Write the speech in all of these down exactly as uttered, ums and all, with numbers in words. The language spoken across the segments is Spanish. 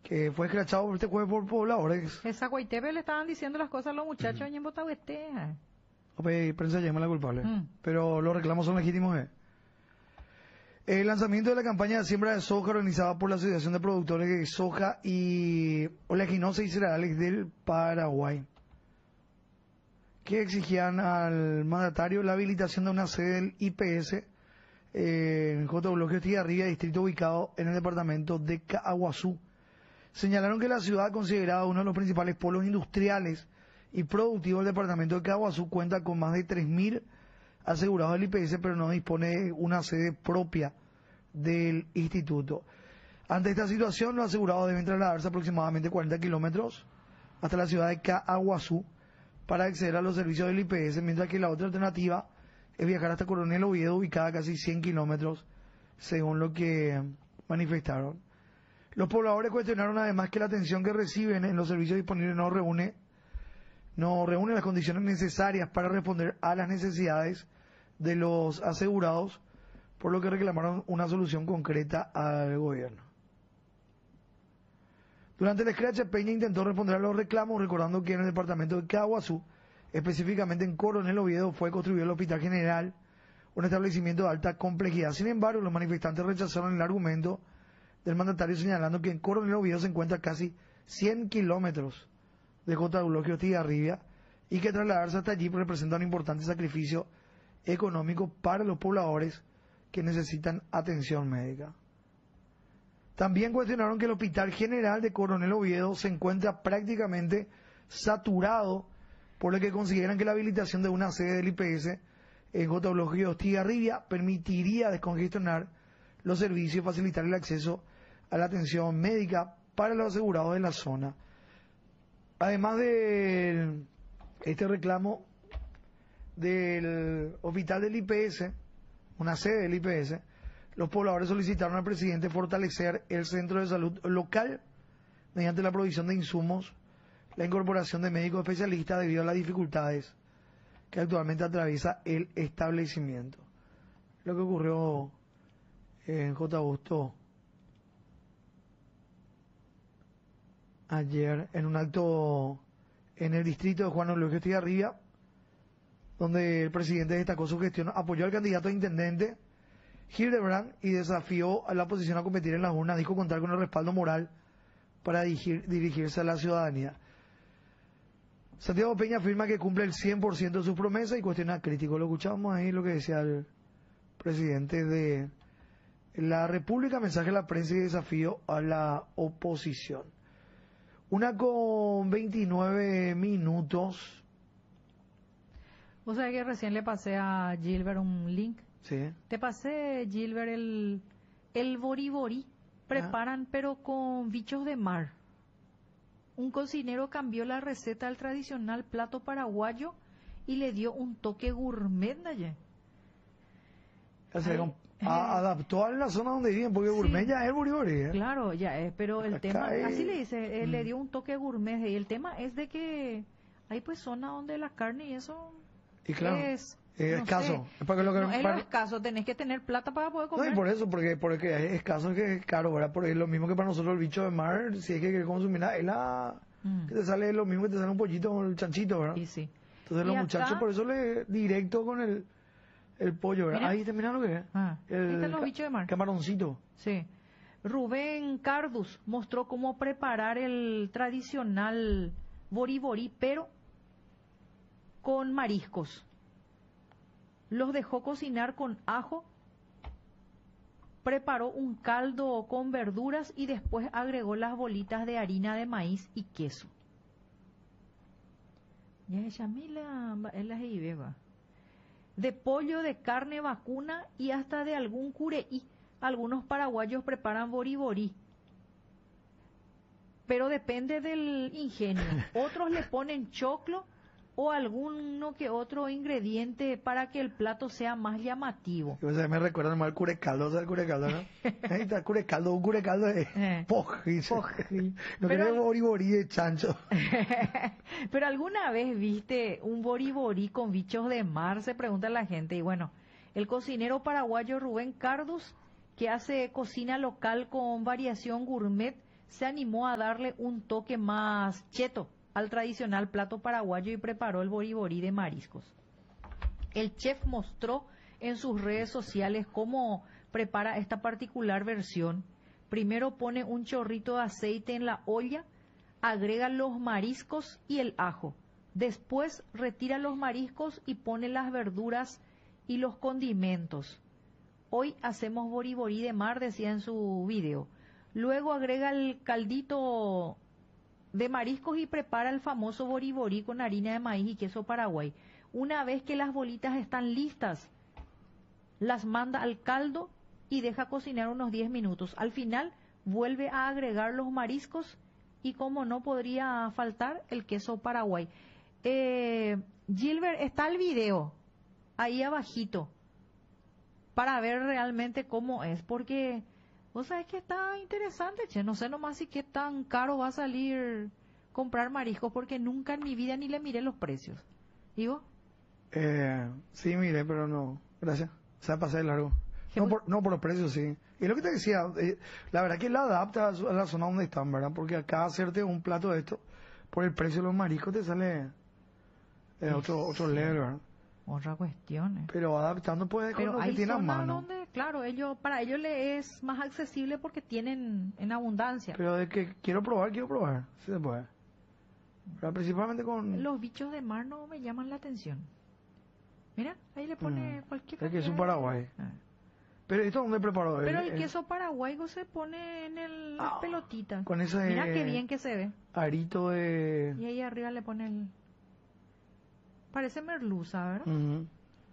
que fue escrachado por este juez por pobladores. Esa Guaitepe le estaban diciendo las cosas a los muchachos en Botahuete. Ope, prensa llama la culpable. Mm. Pero los reclamos son legítimos. ¿eh? El lanzamiento de la campaña de siembra de soja organizada por la Asociación de Productores de Soja y Oleaginosa y Cereales del Paraguay, que exigían al mandatario la habilitación de una sede del I P S eh, en J. Eulogio Estigarribia, distrito ubicado en el departamento de Caaguazú. Señalaron que la ciudad, considerada uno de los principales polos industriales y productivos del departamento de Caaguazú, cuenta con más de tres mil asegurados del I P S, pero no dispone de una sede propia del instituto. Ante esta situación, los asegurados deben trasladarse aproximadamente cuarenta kilómetros hasta la ciudad de Caaguazú para acceder a los servicios del I P S, mientras que la otra alternativa es viajar hasta Coronel Oviedo, ubicada a casi cien kilómetros, según lo que manifestaron. Los pobladores cuestionaron además que la atención que reciben en los servicios disponibles no reúne, no reúne las condiciones necesarias para responder a las necesidades de los asegurados, por lo que reclamaron una solución concreta al gobierno. Durante el escrache, Peña intentó responder a los reclamos, recordando que en el departamento de Caaguazú, específicamente en Coronel Oviedo, fue construido el Hospital General, un establecimiento de alta complejidad. Sin embargo, los manifestantes rechazaron el argumento del mandatario, señalando que en Coronel Oviedo se encuentra casi cien kilómetros de J. Eulogio Estigarribia y que trasladarse hasta allí representa un importante sacrificio económico para los pobladores que necesitan atención médica. También cuestionaron que el Hospital General de Coronel Oviedo se encuentra prácticamente saturado, por lo que consideran que la habilitación de una sede del I P S en J. Eulogio Estigarribia permitiría descongestionar los servicios y facilitar el acceso a la atención médica para los asegurados de la zona. Además de este reclamo del hospital del I P S, una sede del I P S, los pobladores solicitaron al presidente fortalecer el centro de salud local mediante la provisión de insumos, la incorporación de médicos especialistas debido a las dificultades que actualmente atraviesa el establecimiento. Lo que ocurrió en J. Augusto ayer en un acto en el distrito de Juan Eulogio Estigarribia, donde el presidente destacó su gestión, apoyó al candidato a intendente Hildebrand y desafió a la oposición a competir en las urnas. Dijo contar con el respaldo moral para dirigir, dirigirse a la ciudadanía. Santiago Peña afirma que cumple el cien por ciento de sus promesas y cuestiona crítico. Lo escuchábamos ahí, lo que decía el presidente de la República, mensaje a la prensa y desafío a la oposición. Una con veintinueve minutos. O sea que recién le pasé a Gilbert un link. Sí. Te pasé, Gilbert, el, el boriborí. Preparan, ah. pero con bichos de mar. Un cocinero cambió la receta al tradicional plato paraguayo y le dio un toque gourmet de allí. O sea, Ay, a, adaptó a la zona donde viven, porque sí, gourmet ya es boriborí. ¿eh? Claro, ya es, pero el Acá tema, hay... así le dice, él mm. le dio un toque gourmet y el tema es de que hay pues zona donde la carne y eso y claro, es... Es no escaso. Sé. Es, para que lo que no, es para... lo escaso, tenés que tener plata para poder comer. No, y por eso, porque, porque es escaso, es que es caro, ¿verdad? Porque es lo mismo que para nosotros el bicho de mar, si es que querés consumir, es la... Mm. que te sale lo mismo que te sale un pollito con el chanchito, ¿verdad? Y sí. Entonces y los acá... muchachos por eso le directo con el, el pollo, ¿verdad? Mira. Ahí termina lo que es. Ah, el ahí están los bichos de mar. Camaroncito. Sí. Rubén Cardus mostró cómo preparar el tradicional boriborí, pero con mariscos. Los dejó cocinar con ajo, preparó un caldo con verduras y después agregó las bolitas de harina de maíz y queso. Ya ella mila, él las beba. De pollo, de carne vacuna y hasta de algún cureí. Algunos paraguayos preparan boriborí, pero depende del ingenio. Otros le ponen choclo o alguno que otro ingrediente para que el plato sea más llamativo. O sea, me recuerda nomás el curecaldo, ¿sabes el curecaldo, no? Ahí está el curecaldo, un curecaldo de eh. poji. Poji. No querés boriborí de chancho. Pero alguna vez viste un boriborí con bichos de mar, se pregunta la gente. Y bueno, el cocinero paraguayo Rubén Cardus, que hace cocina local con variación gourmet, se animó a darle un toque más cheto al tradicional plato paraguayo y preparó el boriborí de mariscos. El chef mostró en sus redes sociales cómo prepara esta particular versión. Primero pone un chorrito de aceite en la olla, agrega los mariscos y el ajo. Después retira los mariscos y pone las verduras y los condimentos. Hoy hacemos boriborí de mar, decía en su video. Luego agrega el caldito de mariscos y prepara el famoso boriborí con harina de maíz y queso Paraguay. Una vez que las bolitas están listas, las manda al caldo y deja cocinar unos diez minutos. Al final vuelve a agregar los mariscos y, como no podría faltar, el queso Paraguay. Eh, Gilbert, está el video ahí abajito para ver realmente cómo es, porque vos sabés que está interesante, che. No sé nomás si qué tan caro va a salir comprar mariscos, porque nunca en mi vida ni le miré los precios. ¿Digo? Eh, sí, mire, pero no. Gracias. O sea, pasé de largo. No por, no por los precios, sí. Y lo que te decía, eh, la verdad que la adapta a, su- a la zona donde están, ¿verdad? Porque acá hacerte un plato de esto, por el precio de los mariscos, te sale eh, otro, otro level, ¿verdad? Otra cuestión. eh. Pero adaptando pues con Pero lo que hay tiene a zonas mano. donde, claro, ellos, para ellos le es más accesible porque tienen en abundancia. Pero de que quiero probar, quiero probar. Sí se puede. Pero principalmente con... Los bichos de mar no me llaman la atención. Mira, ahí le pone Mm, cualquier el queso cantidad de- Paraguay. Ah. Pero esto dónde preparó él. Pero el Él- queso paraguayo se pone en el Ah, pelotita. con ese Mira qué bien que se ve. arito de... Y ahí arriba le pone el... Parece merluza, ¿verdad? Ujú.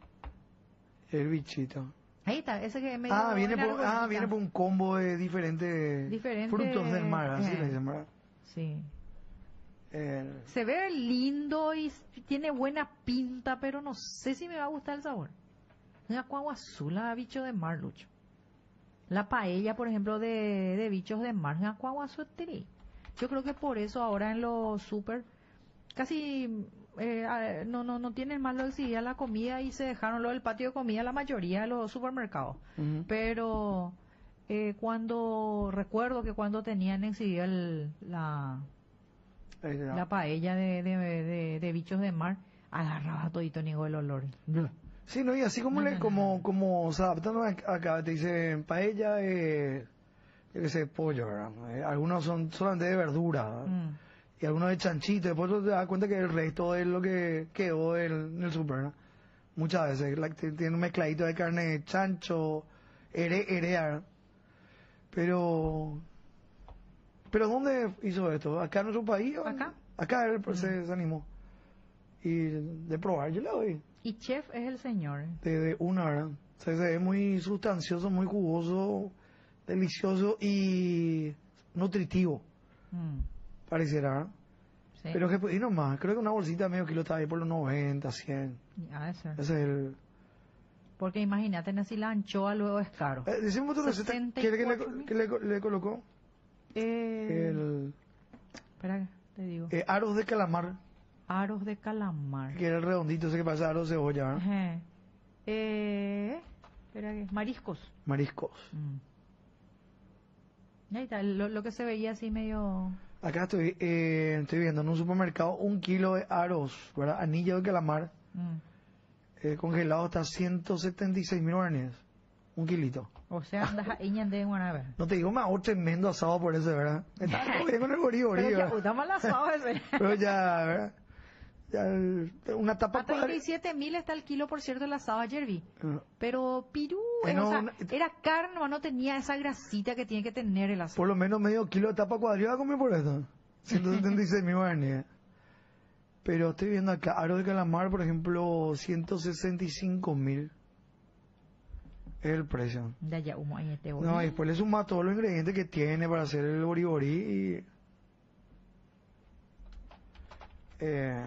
El bichito. Ahí está, ese que me Ah, viene por, ah, viene por un combo de diferentes Diferente- frutos del mar, así eh. le dicen, ¿verdad? Sí. El- Se ve lindo y s- tiene buena pinta, pero no sé si me va a gustar el sabor. Una cuagua azul, a bicho de mar, Lucho. La paella, por ejemplo, de, de bichos de mar, una cuagua azul. Yo creo que por eso ahora en los super casi eh, ah, no no no tienen más lo exhibida la comida y se dejaron lo del patio de comida la mayoría de los supermercados. Ujú. Pero eh, cuando recuerdo que cuando tenían exhibida el, la Ahí está. la paella de, de, de, de bichos de mar, agarraba todito niego el olor. Sí, no, y así como No, le, no, no, como, no. como se adaptan ac- acá, te dicen paella, eh, yo qué sé, pollo, ¿verdad? Eh, algunos son solamente de verdura, ¿verdad? Mm. Y algunos de chanchito, después tú te das cuenta que el resto es lo que quedó del- en el super, ¿no? Muchas veces, la- t- tiene un mezcladito de carne de chancho, ere, erea, ¿verdad? Pero, pero ¿dónde hizo esto? ¿Acá en nuestro país? o en- Acá. Acá él pues, se, se animó. Y de probar yo le doy, Y chef es el señor. ¿eh? de, de una, ¿verdad? O sea, se ve muy sustancioso, muy jugoso, delicioso y nutritivo, Mm. pareciera, ¿verdad? Sí. Pero que, y no más, creo que una bolsita de medio kilo está ahí por los noventa, cien. Ha de ser. Ese es el... Porque imagínate, si la anchoa luego es caro. Eh, decimos tu receta, sesenta y ¿qué, qué cuatro le, mil. qué le, le colocó? Eh, El Espera, te digo. eh, aros de calamar, Aros de calamar. que era el redondito ese que parece aro de cebolla, ¿verdad? Ajá. Eh, espera, que- mariscos. Mariscos. Mm. Ahí está, lo, lo que se veía así medio... Acá estoy, eh, estoy viendo en un supermercado un kilo de aros, ¿verdad? Anillo de calamar, mm. eh, congelado hasta ciento setenta y seis mil guaraníes. Un kilito. O sea, andas a iñan de Guanabé. No te digo, me hago tremendo asado por eso, ¿verdad? Está todo bien con el borí, borí, Pero ya, ¿verdad? puta mala sabes, Pero ya, ¿verdad? Ya, el- una tapa A treinta y cuadri- siete mil está el kilo, por cierto, el asado ayer vi. Ah, Pero pirú, Eh, eh, no, o sea, no, era carne, no tenía esa grasita que tiene que tener el asado. por lo menos medio kilo de tapa cuadrilla comer por eso. ciento setenta y seis mil guaraníes. Pero estoy viendo acá, aro de calamar, por ejemplo, ciento sesenta y cinco mil. Es el precio. Ya, ya, humo ahí este No, y después le sumas todos los ingredientes que tiene para hacer el boriborí y... Eh...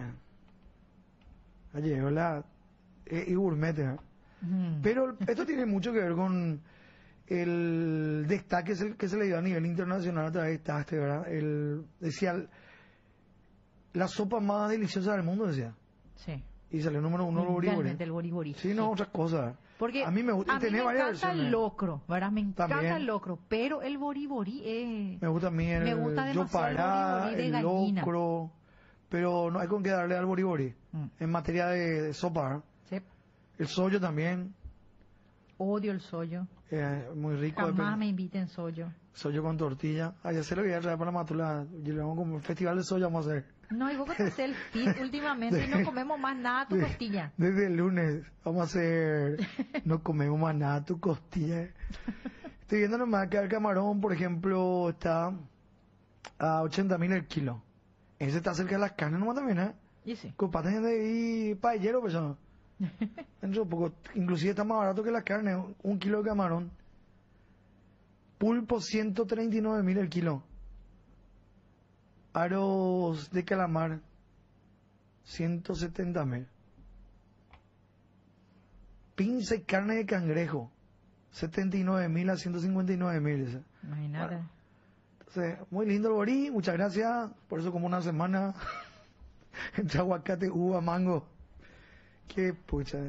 Oye, hola... eh, y gourmet, ¿eh? Mm. Pero esto tiene mucho que ver con el destaque que se, que se le dio a nivel internacional a través de Taste, ¿verdad? El, decía, la sopa más deliciosa del mundo, decía. Sí. y salió número uno el boriborí. Realmente el boriborí. Sí, no, otra cosa. Porque a mí me gusta, a mí tenés me varias encanta el versiones. locro, ¿verdad? Me encanta También. el locro, pero el boriborí es... Me gusta a mí el Me gusta yo demasiado el pará, boriborí de el gallina. locro, pero no hay con qué darle al boriborí. Mm. En materia de, de sopa, ¿eh? Sí. El sollo también, Odio el sollo. eh, muy rico. Jamás depende- me inviten sollo. Sollo con tortilla. Ah, ya sé lo que voy a traer para Matula. Y le vamos como un festival de sollo vamos a hacer. No, y vos que te haces el fit últimamente y no comemos más nada tu De- costilla. Desde el lunes vamos a hacer, no comemos más nada, tu costilla. Estoy viendo nomás que el camarón, por ejemplo, está a ochenta mil el kilo. Ese está cerca de las carnes nomás también, ¿eh? Y sí. Con patas de y paellero, pues no. Dentro de poco, inclusive está más barato que las carnes, un kilo de camarón. Pulpo ciento treinta y nueve mil el kilo. Aros de calamar ciento setenta mil. Pinza y carne de cangrejo setenta y nueve mil a ciento cincuenta y nueve mil. Imagínate. Bueno. Entonces, muy lindo el borí, muchas gracias. Por eso como una semana entre aguacate, uva, mango. Qué pucha.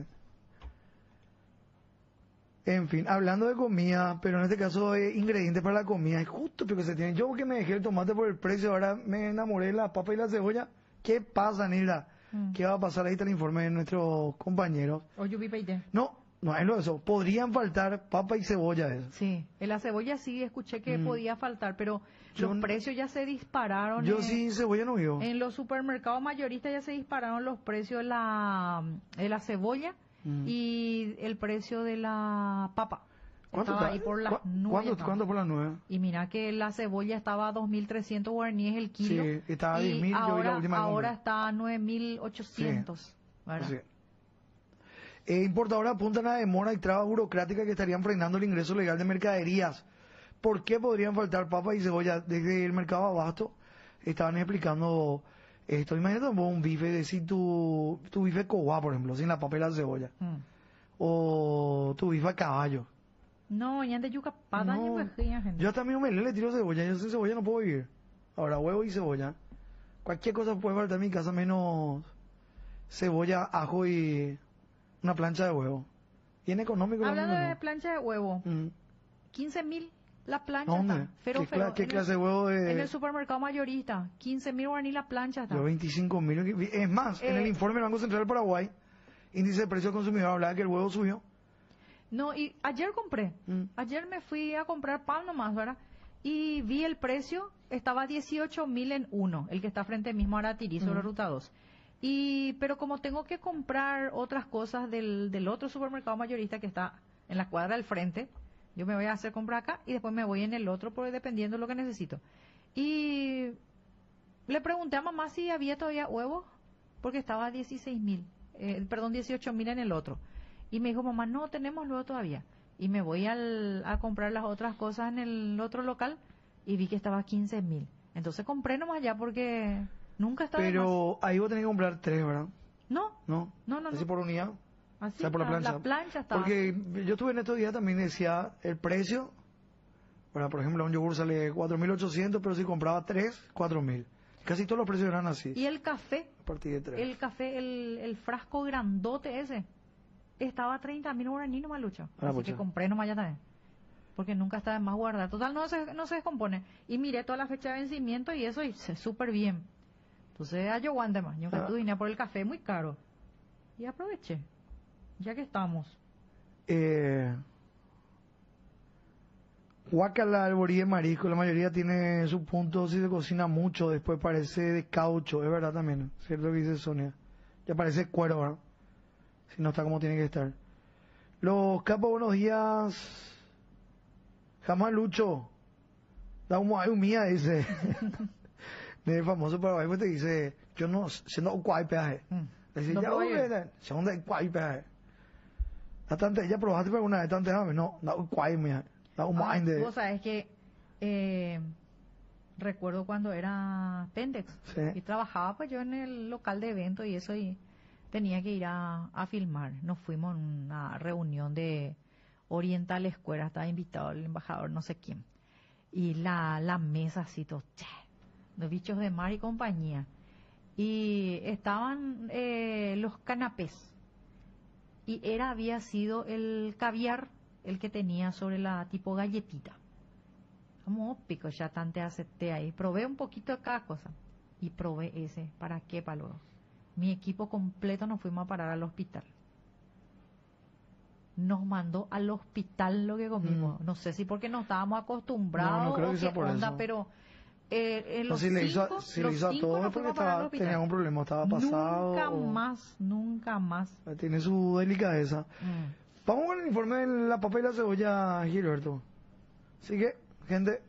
En fin, hablando de comida, pero en este caso de ingredientes para la comida, es justo lo que se tiene. Yo que me dejé el tomate por el precio, ahora me enamoré de la papa y la cebolla. ¿Qué pasa, Nila? Mm. ¿Qué va a pasar? Ahí está el informe de nuestros compañeros. O yupi peite. No, no es lo de eso. Podrían faltar papa y cebolla. Eso. Sí, en la cebolla sí escuché que Mm. podía faltar, pero Yo los no- precios ya se dispararon. Yo en, sí cebolla no vivo. en los supermercados mayoristas ya se dispararon los precios de la, de la cebolla Mm. y el precio de la papa. ¿Cuánto Estaba está? ahí por las ¿Cu- nubes. ¿Cuánto, estaba. ¿Cuánto por las nueve? Y mira que la cebolla estaba a dos mil trescientos guaraníes el kilo. Sí, estaba a y diez mil, yo vi la ahora, última que ahora compré. está a nueve mil ochocientos. ¿verdad? Sí. Eh, importadores apuntan a demora y trabas burocráticas que estarían frenando el ingreso legal de mercaderías. ¿Por qué podrían faltar papas y cebolla? Desde el mercado abasto estaban explicando esto. Imagínate vos un bife, decir tu, tu bife cobá, por ejemplo, sin la papa y la cebolla. Mm. O tu bife a caballo. No, ya de yuca pata No, ni vejía, gente. yo también me le tiro cebolla, yo sin cebolla no puedo vivir. Ahora, huevo y cebolla. Cualquier cosa puede faltar en mi casa menos cebolla, ajo y una plancha de huevo. Bien económico. lo Hablando mismo, de ¿no? plancha de huevo, Mm. quince mil la plancha No, hombre, está. Fero, ¿qué, fero. cla- qué En clase el, de huevo en de...? el supermercado mayorista, quince mil guaraní la plancha está. Yo veinticinco mil. Es más, en Eh, el informe del Banco Central del Paraguay, índice de precio al consumidor, hablaba que el huevo subió. No, y ayer compré. Mm. Ayer me fui a comprar pan nomás, ¿verdad? Y vi el precio, estaba dieciocho mil en uno, el que está frente mismo a Aratiri, sobre Mm. Ruta dos. Y, pero como tengo que comprar otras cosas del, del otro supermercado mayorista que está en la cuadra del frente, yo me voy a hacer comprar acá y después me voy en el otro, porque dependiendo de lo que necesito. Y le pregunté a mamá si había todavía huevos, porque estaba a dieciséis mil, eh, perdón, dieciocho mil en el otro. Y me dijo, mamá, no tenemos luego todavía. Y me voy al, a comprar las otras cosas en el otro local y vi que estaba a quince mil. Entonces compré nomás ya porque nunca estaba de más. Pero ahí vos tenés que comprar tres, ¿verdad? No, ¿No? no, no. Así no. por unidad. Así O sea, por la está, plancha. La plancha estaba. Porque yo estuve en estos días también decía el precio. Bueno, por ejemplo, un yogur sale cuatro mil ochocientos, pero si compraba tres, cuatro mil. Casi todos los precios eran así. Y el café, A partir de tres. el café, el, el frasco grandote ese, estaba a treinta mil guaraní nomás, Lucho. Ah, Así pucha. que compré nomás ya también. Porque nunca está de más guardar. Total, no se, no se descompone. Y miré toda la fecha de vencimiento y eso, y se súper bien. Entonces, a yo guante más. Yo Ah. tú vine por el café muy caro. Y aproveché. Ya que estamos. Eh, guacala, el borí de marisco, la mayoría tiene su punto, si se cocina mucho, después parece de caucho, es verdad también, cierto que dice Sonia. Ya parece cuero, ¿verdad? Si no está como tiene que estar. Los capos, buenos días. Jamás Lucho. Da un hay un mía, dice. El famoso Paraguay pues te dice, yo no, siendo un cuay peaje. Mm. Le dice, No ya, puedo uy, ir. ven, segundo un cuay peaje. La tante, ¿ya probaste por alguna vez tante jame? No, da un cuay, mía. Da un Ah, mind de... vos sabés que eh, recuerdo cuando era Pendex Sí. y trabajaba pues yo en el local de eventos y eso y tenía que ir a, a filmar. Nos fuimos a una reunión de Oriental Escuela, estaba invitado el embajador no sé quién. Y la, la mesa así, todo, che, los bichos de mar y compañía. y estaban eh, los canapés. Y era, había sido el caviar el que tenía sobre la tipo galletita. Como pico, ya tante acepté ahí. Probé un poquito de cada cosa. Y probé ese. ¿Para qué, pa' luego? Mi equipo completo nos fuimos a parar al hospital. Nos mandó al hospital lo que comimos. Mm. No sé si porque no estábamos acostumbrados no, no creo o que sea qué por onda, eso. pero eh, en no, los si le cinco, hizo, si los le hizo a cinco todos nos porque fuimos a parar al estaba, hospital. tenía un problema, estaba pasado. Nunca o... más, nunca más. Tiene su delicadeza. Mm. Vamos con el informe de la papa y la cebolla, Gilberto. Así que, gente,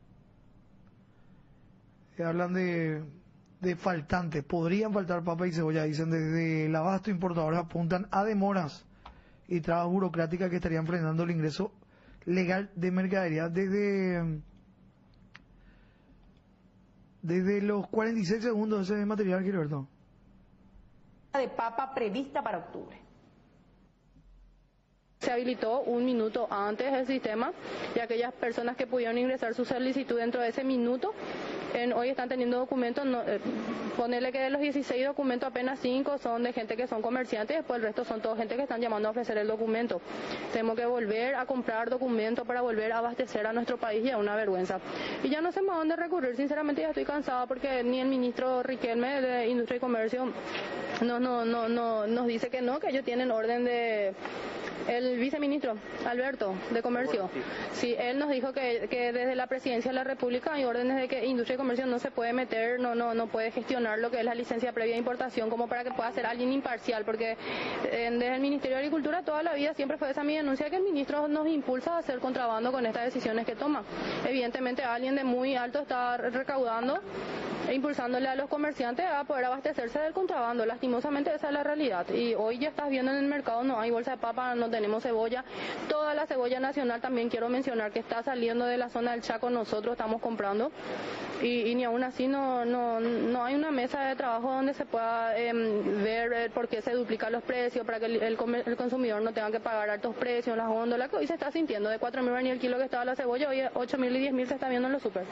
que hablan de, de faltantes. Podrían faltar papa y cebolla. Dicen desde el abasto, importadores apuntan a demoras y trabas burocráticas que estarían frenando el ingreso legal de mercadería desde desde los cuarenta y seis segundos de ese material, Gilberto. De papa prevista para octubre. Se habilitó un minuto antes el sistema y aquellas personas que pudieron ingresar su solicitud dentro de ese minuto, en, hoy están teniendo documentos, no, eh, ponerle que de los dieciséis documentos apenas cinco son de gente que son comerciantes, después el resto son toda gente que están llamando a ofrecer el documento. Tenemos que volver a comprar documentos para volver a abastecer a nuestro país y es una vergüenza. Y ya no sé más a dónde recurrir, sinceramente ya estoy cansada porque ni el ministro Riquelme de Industria y Comercio no, no, no, no, nos dice que no, que ellos tienen orden de... El viceministro Alberto de Comercio, sí, él nos dijo que, que desde la Presidencia de la República hay órdenes de que Industria y Comercio no se puede meter, no no no puede gestionar lo que es la licencia previa de importación como para que pueda ser alguien imparcial, porque eh, desde el Ministerio de Agricultura toda la vida siempre fue esa mi denuncia, que el ministro nos impulsa a hacer contrabando con estas decisiones que toma. Evidentemente alguien de muy alto está recaudando e impulsándole a los comerciantes a poder abastecerse del contrabando. Lastimosamente esa es la realidad y hoy ya estás viendo en el mercado no hay bolsa de papa, no tenemos cebolla, toda la cebolla nacional también quiero mencionar que está saliendo de la zona del Chaco, nosotros estamos comprando y, y ni aún así no, no, no hay una mesa de trabajo donde se pueda eh, ver eh, por qué se duplican los precios para que el, el, el consumidor no tenga que pagar altos precios, las góndolas que hoy se está sintiendo de cuatro mil el kilo que estaba la cebolla, hoy ocho mil y diez mil se está viendo en los super.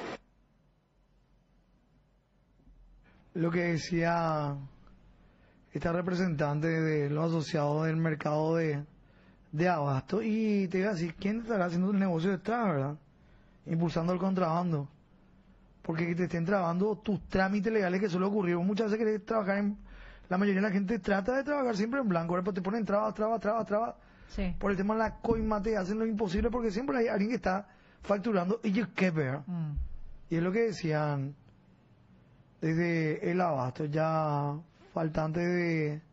Lo que decía esta representante de los asociados del mercado de, de abasto, y te iba a decir, ¿quién estará haciendo el negocio detrás, verdad? Impulsando el contrabando. Porque que te estén trabando tus trámites legales que suele ocurrir. Muchas veces querés trabajar en... La mayoría de la gente trata de trabajar siempre en blanco, pero te ponen trabas, trabas, trabas, trabas. Sí. Por el tema de la coima te hacen lo imposible porque siempre hay alguien que está facturando y you qué ver. Mm. Y es lo que decían desde el abasto, ya faltante de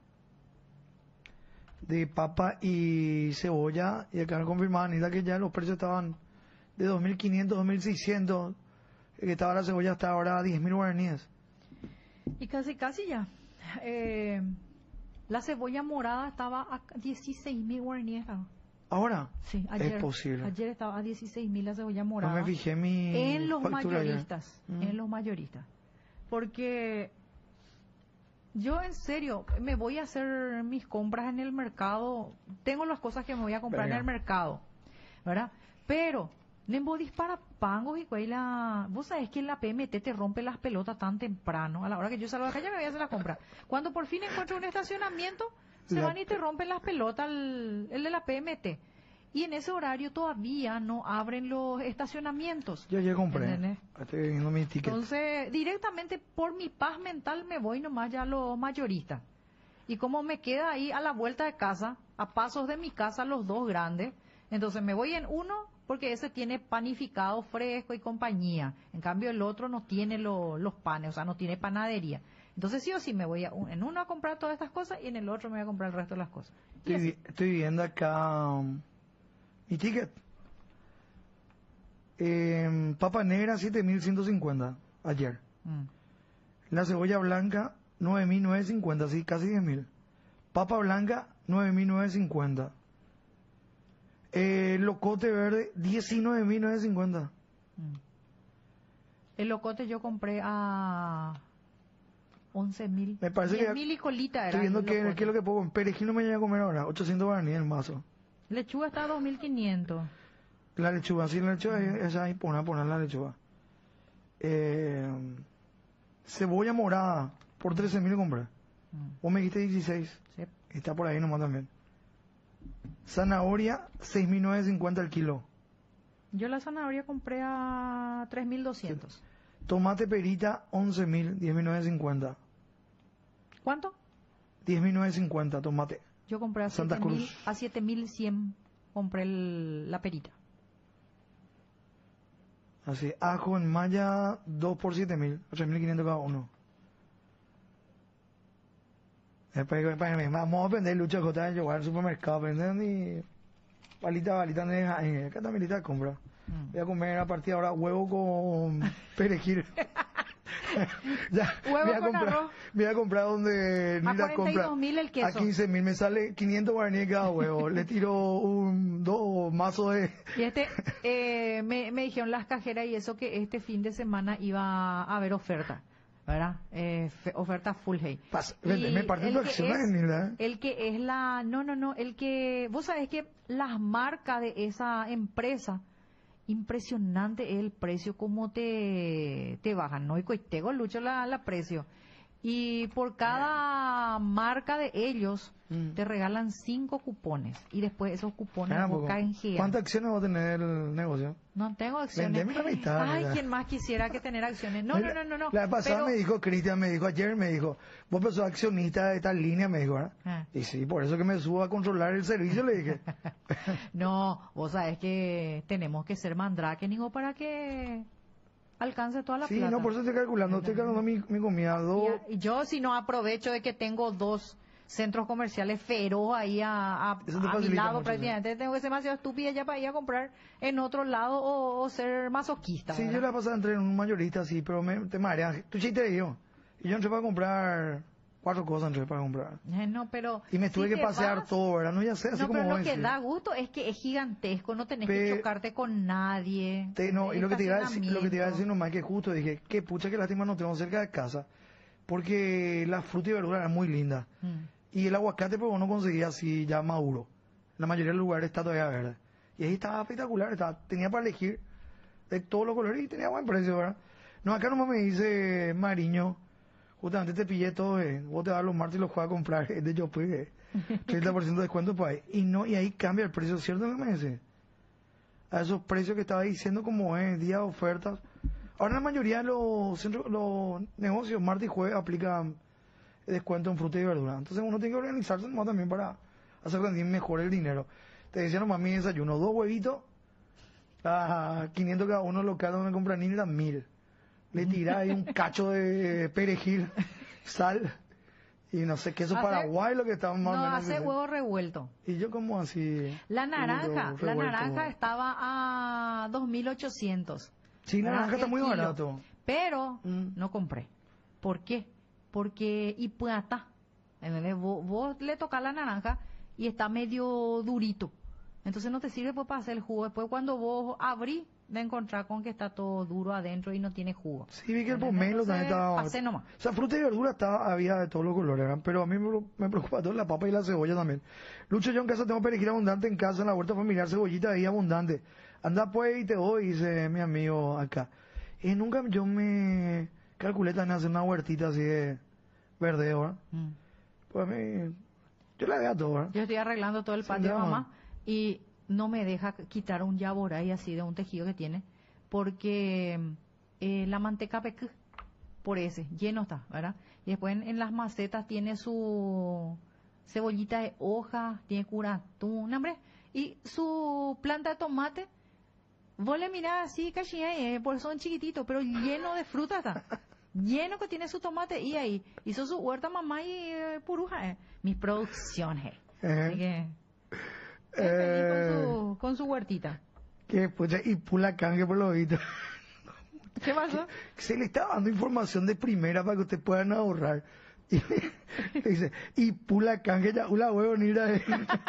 de papa y cebolla, y acá confirmaban Anita que ya los precios estaban de dos mil quinientos, dos mil seiscientos, que estaba la cebolla hasta ahora a diez mil guaraníes. Y casi, casi ya. Eh, la cebolla morada estaba a dieciséis mil guaraníes. ¿Ahora? Sí, ayer. Es posible. Ayer estaba a dieciséis mil la cebolla morada. No me fijé mi En los mayoristas, mm. en los mayoristas. Porque yo en serio me voy a hacer mis compras en el mercado, tengo las cosas que me voy a comprar Venga. en el mercado, ¿verdad? Pero Nembo dispara pangos y cuela. Vos sabés que la P M T te rompe las pelotas tan temprano. A la hora que yo salgo de acá ya me voy a hacer la compra. Cuando por fin encuentro un estacionamiento, se la... van y te rompen las pelotas el, el de la P M T. Y en ese horario todavía no abren los estacionamientos. Yo ya compré. ¿Entendés? Estoy viendo mi ticket. Entonces, directamente por mi paz mental me voy nomás ya a los mayoristas. Y como me queda ahí a la vuelta de casa, a pasos de mi casa, los dos grandes, entonces me voy en uno porque ese tiene panificado fresco y compañía. En cambio el otro no tiene lo, los panes, o sea, no tiene panadería. Entonces sí o sí me voy a, en uno a comprar todas estas cosas y en el otro me voy a comprar el resto de las cosas. Estoy, estoy viendo acá um, mi ticket. Eh, papa negra siete mil ciento cincuenta ayer. Mm. La cebolla blanca nueve mil novecientos cincuenta, sí, casi diez mil. Papa blanca nueve mil novecientos cincuenta. El locote verde, diecinueve mil novecientos cincuenta. El locote yo compré a once mil. Me parece diez que mil y colita era. Estoy viendo qué es lo que puedo. Perejil no me voy a comer ahora. ochocientos guaraníes el mazo. Lechuga está a dos mil quinientos. La lechuga, sí, la lechuga mm. esa ahí, poner, poner la lechuga. Eh, cebolla morada, Por trece mil compré. Mm. Vos me dijiste dieciséis. Sí. Está por ahí nomás también. Zanahoria, seis mil novecientos cincuenta el kilo. Yo la zanahoria compré a tres mil doscientos. Tomate perita, once mil, diez mil novecientos cincuenta. ¿Cuánto? diez mil novecientos cincuenta tomate. Yo compré a Santa siete mil, Cruz. a siete mil cien compré el- la perita. Así, ajo en malla, dos por siete mil, ocho mil quinientos cada uno. Después, espérame, vamos a vender Lucha J en al supermercado, venden y palita, palita, en acá también lista de compra. Mm. Voy a comer a partir de ahora huevo con perejil. Ya, Huevo voy a con comprar, arroz. voy a comprar donde A Nila cuarenta y compra. dos mil el queso. A quince mil me sale quinientos guaraníes cada huevo. Le tiro un, dos mazos de... Y este, eh, me, me dijeron las cajeras y eso que este fin de semana iba a haber oferta, ¿verdad? Eh, fe- oferta full hay. Pas- Y vende, me parte el tu que acción, es- Nila. El que es la, no, no, no, el que, vos sabés que las marcas de esa empresa, impresionante es el precio, como te, te bajan, ¿no? Y coitego lucho la, la precio. Y por cada marca de ellos, Mm. te regalan cinco cupones. Y después esos cupones Ah, vos poco. canjeas. ¿Cuántas acciones va a tener el negocio? No tengo acciones. Vendeme la mitad, Ay, mira. ¿quién más quisiera que tener acciones? No, no, no, no. no. La vez pasada Pero- me dijo, Cristian, me dijo, ayer me dijo, vos sos accionista de tal línea, me dijo, ¿verdad? Ah. Y sí, por eso que me subo a controlar el servicio, le dije. No, vos sabés que tenemos que ser mandrake, Nigo, para que alcance toda la Sí, plata. no, por eso estoy calculando, estoy calculando mi, mi comida, dos... Y a- y yo, si no aprovecho de que tengo dos centros comerciales feroz ahí a, a, Eso te a mi facilita lado mucho, prácticamente, tengo que ser demasiado estúpida ya para ir a comprar en otro lado o, o ser masoquista. Sí, yo ¿verdad? la pasada entré en un mayorista, sí, pero me, te mareas. Tu chiste yo. Y yo entré para comprar cuatro cosas, entré para comprar. Eh, No, pero Y me si tuve que te pasear vas- todo, ¿verdad? No, ya sé, así No, como pero lo vos que decís. da gusto es que es gigantesco, no tenés Pe- que chocarte con nadie. Te- no, y lo que te iba a decir, lo que te iba a decir estacionamiento. nomás que justo dije, qué pucha que lástima no tengo cerca de casa, porque la fruta y verdura eran muy lindas. Mm. Y el aguacate pues vos no conseguías así ya maduro. La mayoría de los lugares está todavía verde. Y ahí estaba espectacular, estaba, tenía para elegir de todos los colores y tenía buen precio, ¿verdad? No, acá nomás me dice Mariño, justamente te pillé todo, eh, vos te vas los martes y los juegas a comprar, es de yo pues, eh, treinta por ciento de descuento para ahí. Y no, y ahí cambia el precio, ¿cierto que me dice? A esos precios que estaba diciendo como es, día de ofertas. Ahora la mayoría de los centros, los negocios, martes y jueves aplican descuento en fruta y verdura. Entonces uno tiene que organizarse nomás también para hacer rendir mejor el dinero. Te decía nomás mi desayuno, dos huevitos, a quinientos cada uno, local donde compran ni las mil. Le tirás ahí un cacho de perejil, sal y no sé, queso Hacer- paraguay, lo que estamos más o No, menos. hace diciendo. huevo revuelto. Y yo como así. La naranja, huevo la revuelto. naranja estaba a dos mil ochocientos. Sí, la ¿verdad? naranja está El muy kilo. barato. Pero Mm. no compré. ¿Por qué? Porque y puata. Vos, vos le tocas la naranja y está medio durito. Entonces no te sirve pues para hacer el jugo. Después cuando vos abrís, de encontrar con que está todo duro adentro y no tiene jugo. Sí, vi que el ¿Entendés? pomelo también Entonces, estaba... pasé nomás. O sea, fruta y verdura estaba, había de todos los colores, ¿verdad? Pero a mí me, me preocupa todo la papa y la cebolla también. Lucho, yo en casa tengo perejil abundante en casa, en la huerta familiar, cebollita ahí abundante. Anda pues y te doy, dice mi amigo acá. Y nunca yo me calculé también hacer una huertita así de verde, ¿verdad? Mm. Pues a mí, yo la veo todo, ¿verdad? Yo estoy arreglando todo el Sí, patio de ya. mamá y no me deja quitar un yaboray así de un tejido que tiene porque eh, la manteca peque por ese, lleno está, ¿verdad? Y después en, en las macetas tiene su cebollita de hoja, tiene curatún, hombre, y su planta de tomate, vos le mirás así, cachilla, eh, por son chiquititos, pero lleno de fruta está. Lleno que tiene su tomate y ahí hizo su huerta mamá y eh, puruja, eh. Mis producciones. Ajá. Así que estoy Eh, feliz con su, con su huertita. Que pucha, y pula canje por los oídos. ¿Qué pasó? Se le está dando información de primera para que ustedes puedan ahorrar. Y le dice, y pula canje ya, una huevo ni la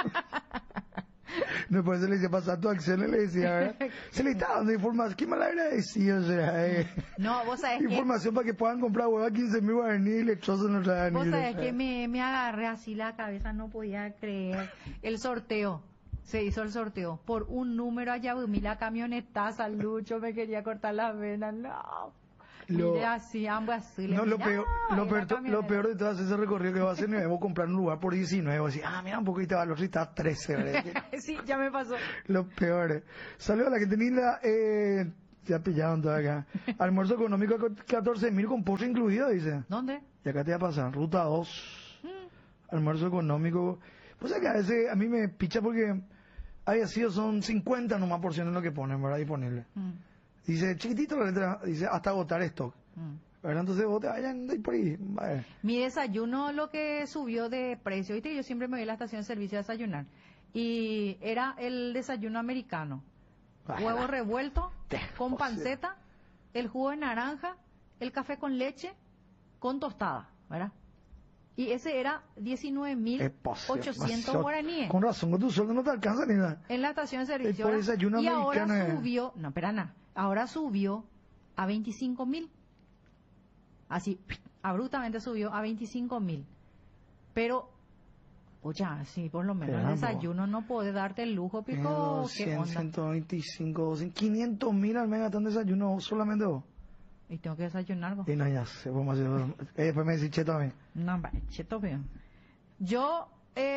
No, por eso le decía, pasar tu acción, le decía, ¿verdad? Se le está dando información, qué mala era decir, o sea, eh. No, vos sabés que, Información para que puedan comprar huevo a quince mil guaraníes y le trozan los guaraníes. vos sabés o sea. que me, me agarré así la cabeza, no podía creer. El sorteo, se hizo el sorteo. Por un número allá, vi la camionetaza, Lucho me quería cortar las venas, no. Lo- Mire así, ambos así. No, lo mira, peor, y lo, la peor, lo camioneta. peor de todo es ese recorrido que va a hacer, me debo comprar un lugar por diecinueve, así, ah, mira un poquito de valor, si está a trece, ¿verdad? Sí, ya me pasó. Lo peor. Saludos a la que tenía la, eh, ya pillaron todo acá. Almuerzo económico catorce mil con postre incluido, dice. ¿Dónde? Y acá te va a pasar, ruta dos, almuerzo económico. Pues acá a veces a mí me picha porque hay sido son cincuenta nomás porciones lo que ponen, ¿verdad? Disponible. Mm, Dice, chiquitito la letra, dice, hasta agotar stock. mm. ¿Verdad? Entonces vos te vayan de ahí por ahí. Vale. Mi desayuno lo que subió de precio, viste que yo siempre me voy a la estación de servicio a desayunar. Y era el desayuno americano. Ay, Huevo la- revuelto, Te- con o sea. panceta, el jugo de naranja, el café con leche, con tostada, ¿verdad? Y ese era diecinueve mil Es posible. ochocientos Demasiado- guaraníes. Con razón, con tu sueldo no te alcanza ni nada. En la estación de servicio. por ¿verdad? desayuno y ahora americano, eh. subió, no, espera nada, ahora subió a veinticinco mil. Así, abruptamente subió a veinticinco mil. Pero, oye, sí, por lo menos el Caramba. desayuno no puede darte el lujo, pico, ¿qué cien, onda? ciento veinticinco, doscientos, quinientos mil al mes gastan desayuno solamente vos. Y tengo que desayunar, vos. Y no, ya se fue más. Eh, después me decís cheto a mí. No, vale, cheto, veo. Yo,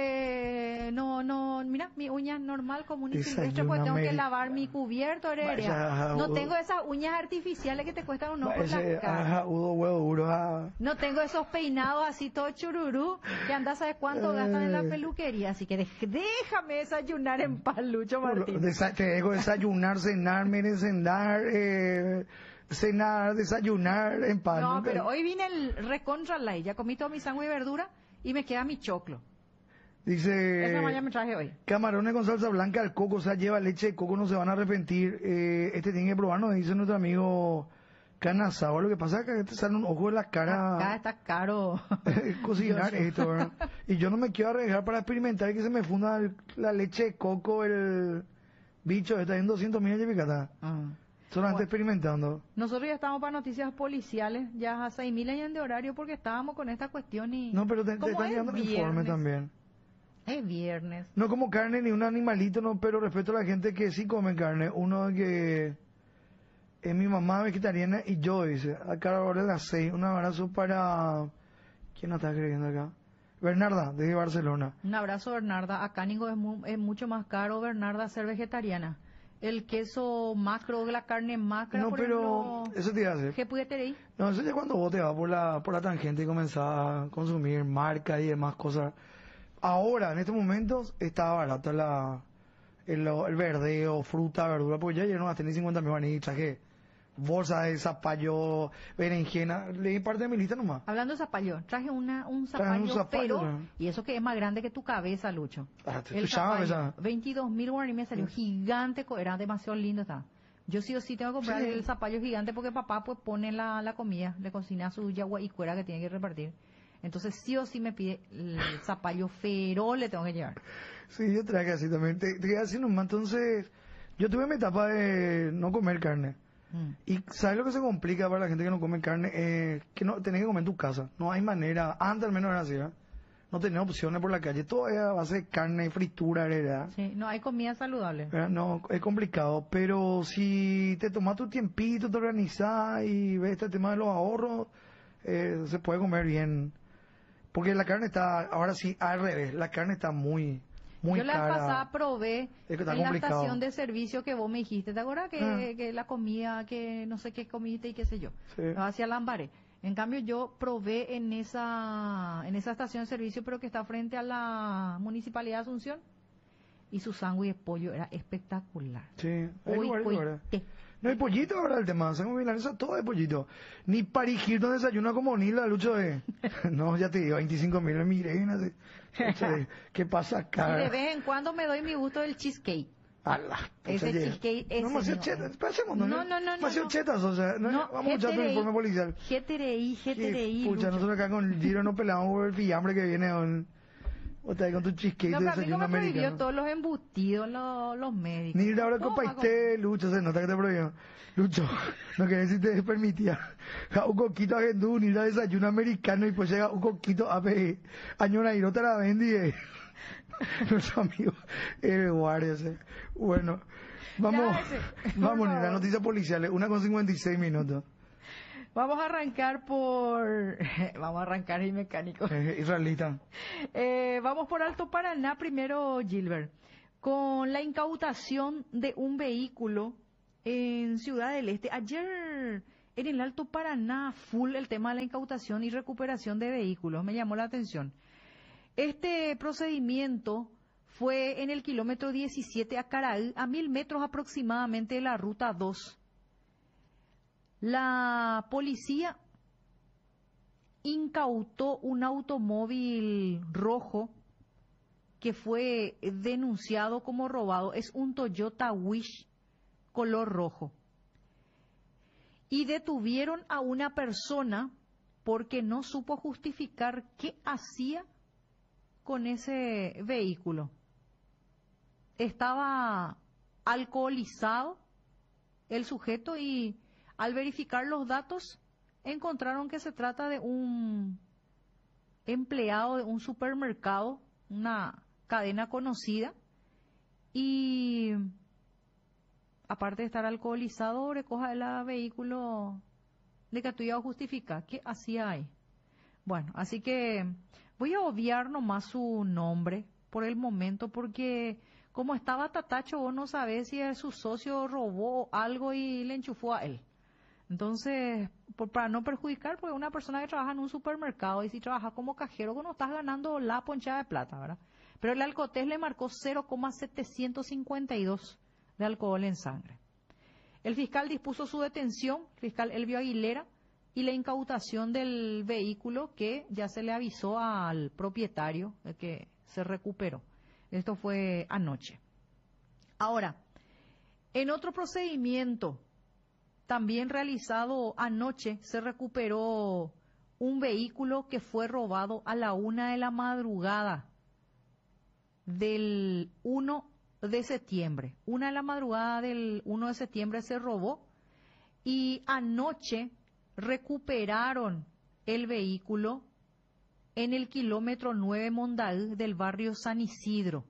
eh, no, no, mira, mi uña normal, común y silvestre, Desayuno pues tengo que ameri- lavar mi cubierto, heredia. Vaya, No uh. tengo esas uñas artificiales que te cuestan un ojo en Ese, la cara. ajá, hudo, huevo duro. Ah. No tengo esos peinados así todo chururú que andas a saber cuánto gastan en la Eh. peluquería. Así que dej- déjame desayunar en paz, Lucho Martín. Desa- te dejo desayunar, cenar, merendar, eh, cenar, desayunar en paz. No, Nunca- pero hoy vine el recontra light. Ya comí todo mi sangre y verdura y me queda mi choclo. Dice, Esa mañana me traje hoy. camarones con salsa blanca al coco, o sea, lleva leche de coco, no se van a arrepentir. Eh, este tiene que probar, nos dice nuestro amigo Canazao. Lo que pasa es que te sale un ojo de la Acá cara está caro. cocinar Dios. esto, ¿verdad? Y yo no me quiero arriesgar para experimentar que se me funda el- la leche de coco, el bicho, está en doscientos mil de picata. Ah. Solamente Bueno. experimentando. Nosotros ya estamos para noticias policiales, ya a seis mil años de horario porque estábamos con esta cuestión y... No, pero te, te como están es llegando el informe viernes, también. Es viernes. No como carne ni un animalito, no, pero respeto a la gente que sí come carne. Uno que es mi mamá vegetariana y yo, dice, acá ahora a las seis, un abrazo para... ¿Quién nos está escribiendo acá? Bernarda, desde Barcelona. Un abrazo, Bernarda. Acá Nico es, mu- es mucho más caro, Bernarda, ser vegetariana. El queso macro, la carne macra, No, por pero ejemplo, eso te iba a hacer. ¿qué puede tener? No, eso ya cuando vos te vas por la, por la tangente y comenzás a consumir marca y demás cosas. Ahora, en estos momentos, está barata la, el, el verdeo, fruta, verdura, porque ya llegaron a tener cincuenta mil y traje bolsa de zapallo, berenjena, leí parte de mi lista nomás. Hablando de zapallo, traje una, un Traje un zapallo, zapallo, pero, ¿no? y eso que es más grande que tu cabeza, Lucho. Ah, te El escuchaba, zapallo, esa. veintidós mil guaraní me salió gigante, co- era demasiado lindo, está. Yo sí o sí tengo que comprar Sí. el zapallo gigante porque papá pues pone la, la comida, le cocina su yagua y cuera que tiene que repartir. Entonces sí o sí me pide el zapallo feroz, le tengo que llevar. Sí, yo traje así también. Te, te quedas así nomás. Entonces, yo tuve mi etapa de no comer carne. Mm. Y ¿sabes lo que se complica para la gente que no come carne? Eh, que no tenés que comer en tu casa. No hay manera. Antes al menos era así, ¿verdad? No tenés opciones por la calle. Todo era a base de carne, fritura, ¿verdad? Sí, no hay comida saludable. ¿Verdad? No, es complicado. Pero si te tomas tu tiempito, te organizás y ves este tema de los ahorros, eh, se puede comer bien. Porque la carne está, ahora sí, al revés. La carne está muy, muy Yo la cara. pasada probé Es que está en la complicado. estación de servicio que vos me dijiste. ¿Te acuerdas que, Ah. que la comida, que no sé qué comiste y qué sé yo? Sí. Hacia Lambaré. En cambio, yo probé en esa, en esa estación de servicio, pero que está frente a la Municipalidad de Asunción. Y su sándwich de pollo era espectacular. Sí, hay Uy, lugares, uy, lugares. te- No hay pollito ahora el tema, hacemos milanesa todo de pollito. Ni Paris Hilton desayuna como ni la lucha de... No, ya te digo, veinticinco mil mirenas. ¿Qué pasa Y acá? de vez en cuando me doy mi gusto del cheesecake. A la puta, Ese ya. cheesecake, ese No, demasiado no. chetas, pasemos, ¿no? No, no, no, no, Demasiado no. chetas, o sea, no, No, vamos a escuchar tu G T R I. informe policial. G T R I, G T R I. Sí, pucha, Lucho. nosotros acá con Giro nos pelamos por el fiambre que viene con... O te con tu cheesecake No, de pero a mí desayuno como me prohibió americano. todos los embutidos, los, los médicos. Ni ir ahora ¿Cómo con va a paité, Lucho, se nota que te prohibió. Lucho, no querés si te permitía. Un coquito a Gendú, ni ir a desayuno americano y pues llega un coquito a pe, añora y no te la vendí. eh. Nuestro amigo, el guardia ese. Bueno, vamos, Ya, ese, por vamos, ni favor. las noticias policiales, una con cincuenta y seis minutos. Vamos a arrancar por... Vamos a arrancar el mecánico. Eh, israelita. Eh, vamos por Alto Paraná primero, Gilbert. Con la incautación de un vehículo en Ciudad del Este. Ayer en el Alto Paraná, full el tema de la incautación y recuperación de vehículos. Me llamó la atención. Este procedimiento fue en el kilómetro diecisiete a Caraí, a mil metros aproximadamente de la ruta dos. La policía incautó un automóvil rojo que fue denunciado como robado. Es un Toyota Wish color rojo. Y detuvieron a una persona porque no supo justificar qué hacía con ese vehículo. Estaba alcoholizado el sujeto y al verificar los datos encontraron que se trata de un empleado de un supermercado, una cadena conocida, y aparte de estar alcoholizado, recoja el vehículo de que tú ibas a justificar. ¿Qué hacía ahí? Bueno, así que voy a obviar nomás su nombre por el momento, porque como estaba Tatacho, vos no sabés si su socio robó algo y le enchufó a él. Entonces, por, para no perjudicar, porque una persona que trabaja en un supermercado y si trabaja como cajero, no estás ganando la ponchada de plata, ¿verdad? Pero el alcotés le marcó cero coma setecientos cincuenta y dos de alcohol en sangre. El fiscal dispuso su detención, el fiscal Elvio Aguilera, y la incautación del vehículo que ya se le avisó al propietario de que se recuperó. Esto fue anoche. Ahora, en otro procedimiento también realizado anoche, se recuperó un vehículo que fue robado a la una de la madrugada del uno de septiembre. Una de la madrugada del uno de septiembre se robó y anoche recuperaron el vehículo en el kilómetro nueve Mondaí del barrio San Isidro.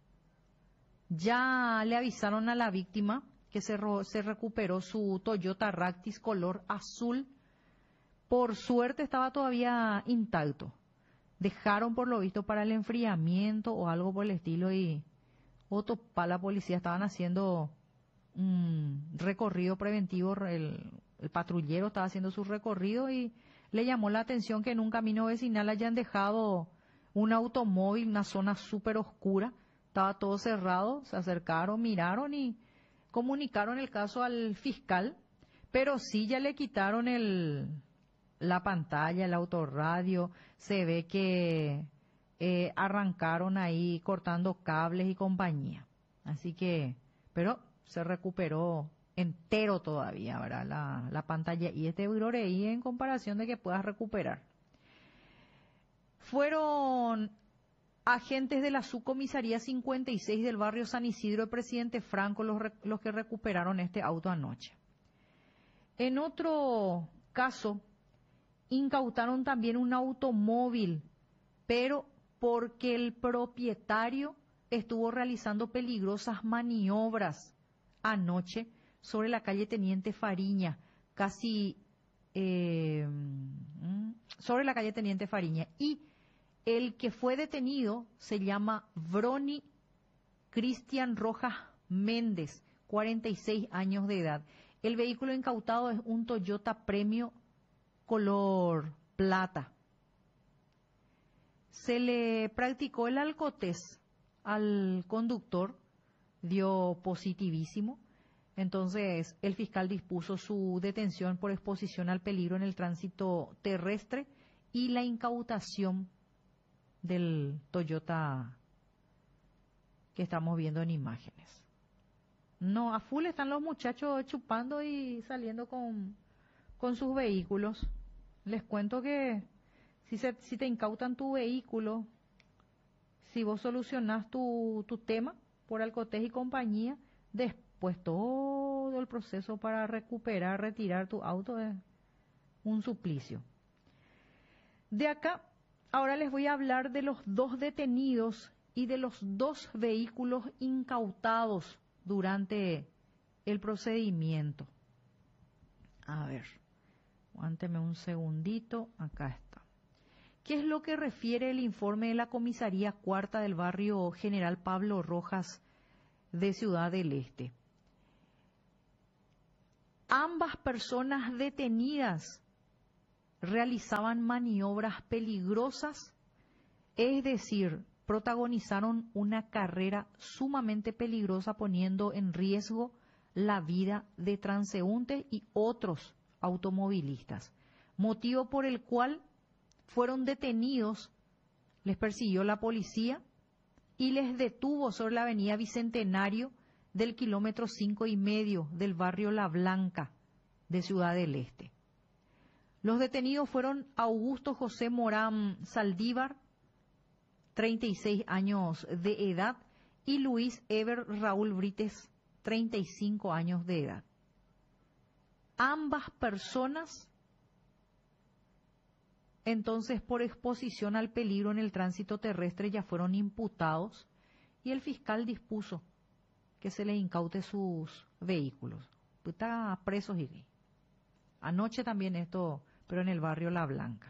Ya le avisaron a la víctima que se, se recuperó su Toyota Ractis color azul. Por suerte estaba todavía intacto. Dejaron por lo visto para el enfriamiento o algo por el estilo y otro para la policía estaban haciendo un recorrido preventivo. El, el patrullero estaba haciendo su recorrido y le llamó la atención que en un camino vecinal hayan dejado un automóvil, una zona súper oscura. Estaba todo cerrado, se acercaron, miraron y comunicaron el caso al fiscal, pero sí ya le quitaron el, la pantalla, el autorradio, se ve que eh, arrancaron ahí cortando cables y compañía. Así que, pero se recuperó entero todavía, ¿verdad? La, la pantalla y este ahí en comparación de que puedas recuperar. Fueron agentes de la subcomisaría cincuenta y seis del barrio San Isidro de Presidente Franco los, los que recuperaron este auto anoche. En otro caso, incautaron también un automóvil, pero porque el propietario estuvo realizando peligrosas maniobras anoche sobre la calle Teniente Fariña, casi eh, sobre la calle Teniente Fariña, y el que fue detenido se llama Brony Cristian Rojas Méndez, cuarenta y seis años de edad. El vehículo incautado es un Toyota Premio color plata. Se le practicó el alcotés al conductor, dio positivísimo. Entonces, el fiscal dispuso su detención por exposición al peligro en el tránsito terrestre y la incautación del Toyota que estamos viendo en imágenes. No, a full están los muchachos chupando y saliendo con, con sus vehículos. Les cuento que si, se, si te incautan tu vehículo, si vos solucionás tu, tu tema por alcotés y compañía, después todo el proceso para recuperar, retirar tu auto es un suplicio. De acá, ahora les voy a hablar de los dos detenidos y de los dos vehículos incautados durante el procedimiento. A ver, Aguánteme un segundito, acá está. ¿Qué es lo que refiere el informe de la comisaría cuarta del barrio General Pablo Rojas de Ciudad del Este? Ambas personas detenidas realizaban maniobras peligrosas, es decir, protagonizaron una carrera sumamente peligrosa poniendo en riesgo la vida de transeúntes y otros automovilistas, motivo por el cual fueron detenidos, les persiguió la policía y les detuvo sobre la avenida Bicentenario del kilómetro cinco y medio del barrio La Blanca de Ciudad del Este. Los detenidos fueron Augusto José Morán Saldívar, treinta y seis años de edad, y Luis Eber Raúl Brites, treinta y cinco años de edad. Ambas personas, entonces, por exposición al peligro en el tránsito terrestre, ya fueron imputados y el fiscal dispuso que se les incaute sus vehículos. Está presos y anoche también esto, pero en el barrio La Blanca.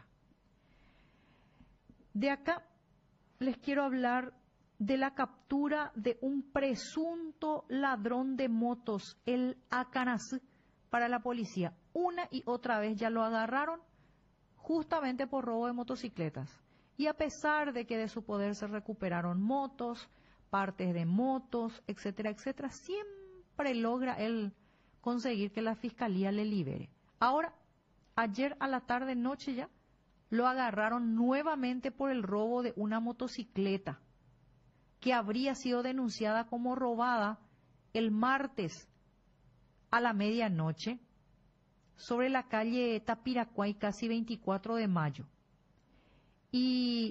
De acá les quiero hablar de la captura de un presunto ladrón de motos, el Acanasí, para la policía. Una y otra vez ya lo agarraron justamente por robo de motocicletas. Y a pesar de que de su poder se recuperaron motos, partes de motos, etcétera, etcétera, siempre logra él conseguir que la fiscalía le libere. Ahora, ayer a la tarde noche ya, lo agarraron nuevamente por el robo de una motocicleta que habría sido denunciada como robada el martes a la medianoche sobre la calle Tapiracuay, casi veinticuatro de mayo. Y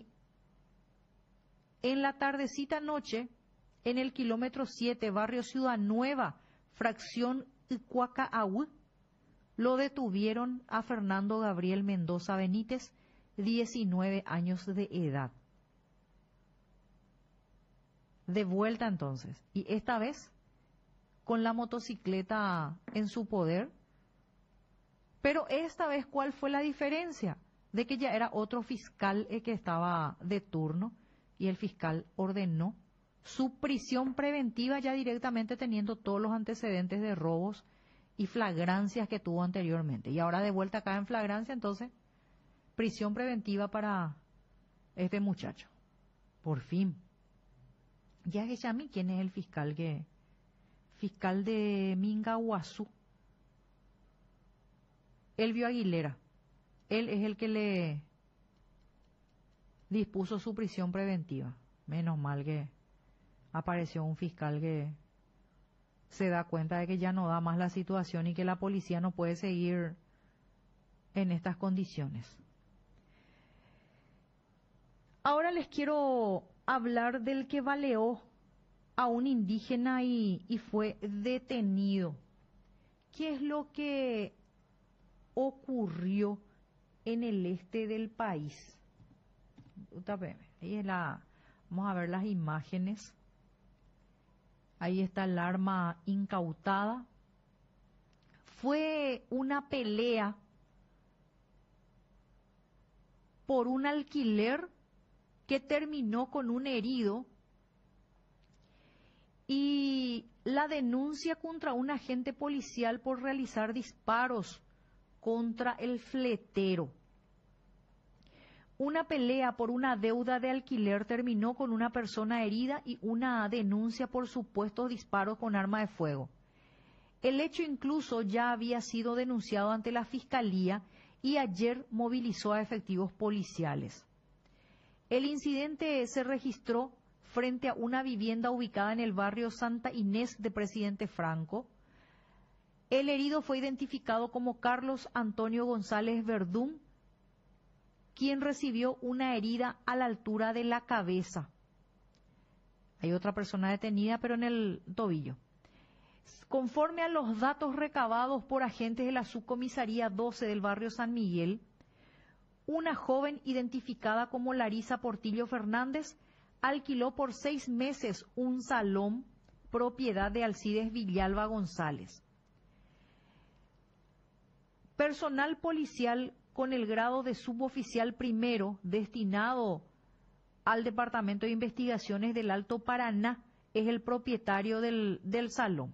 en la tardecita noche, en el kilómetro siete, barrio Ciudad Nueva, fracción Icuacaahue, lo detuvieron a Fernando Gabriel Mendoza Benítez, diecinueve años de edad. De vuelta entonces, y esta vez con la motocicleta en su poder. Pero esta vez, ¿cuál fue la diferencia? De que ya era otro fiscal el que estaba de turno y el fiscal ordenó su prisión preventiva, ya directamente teniendo todos los antecedentes de robos y flagrancias que tuvo anteriormente. Y ahora de vuelta acá en flagrancia, entonces, prisión preventiva para este muchacho. Por fin. Ya que ya a mí, ¿quién es el fiscal que fiscal de Mingaguazú? Elvio Aguilera. Él es el que le dispuso su prisión preventiva. Menos mal que apareció un fiscal que se da cuenta de que ya no da más la situación y que la policía no puede seguir en estas condiciones. Ahora les quiero hablar del que baleó a un indígena y, y fue detenido. ¿Qué es lo que ocurrió en el este del país? Ahí es la, vamos a ver las imágenes. Ahí está el arma incautada. Fue una pelea por un alquiler que terminó con un herido y la denuncia contra un agente policial por realizar disparos contra el fletero. Una pelea por una deuda de alquiler terminó con una persona herida y una denuncia por supuestos disparos con arma de fuego. El hecho incluso ya había sido denunciado ante la Fiscalía y ayer movilizó a efectivos policiales. El incidente se registró frente a una vivienda ubicada en el barrio Santa Inés de Presidente Franco. El herido fue identificado como Carlos Antonio González Verdún, quien recibió una herida a la altura de la cabeza. Hay otra persona detenida, pero en el tobillo. Conforme a los datos recabados por agentes de la subcomisaría doce del barrio San Miguel, una joven identificada como Larisa Portillo Fernández alquiló por seis meses un salón propiedad de Alcides Villalba González. Personal policial con el grado de suboficial primero destinado al Departamento de Investigaciones del Alto Paraná es el propietario del, del salón.